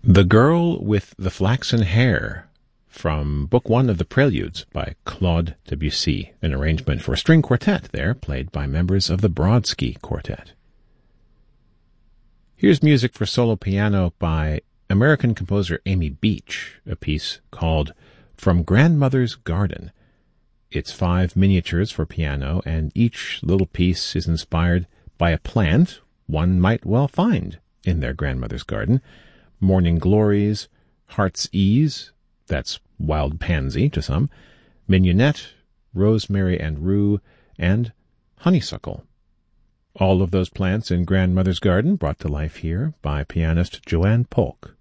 The Girl with the Flaxen Hair, from Book 1 of the Preludes by Claude Debussy, an arrangement for a string quartet there, played by members of the Brodsky Quartet. Here's music for solo piano by American composer Amy Beach, a piece called From Grandmother's Garden. It's 5 miniatures for piano, and each little piece is inspired by a plant one might well find in their grandmother's garden. Morning Glories, Heart's Ease, that's wild pansy to some, Mignonette, Rosemary and Rue, and Honeysuckle. All of those plants in Grandmother's Garden brought to life here by pianist Joanne Polk.